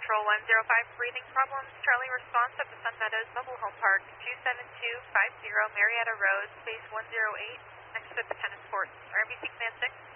Patrol 105, breathing problems. Charlie response at the Sun Meadows Mobile Home Park, 27250 Marietta Road, space 108, next to the tennis courts. RMBC Command 6.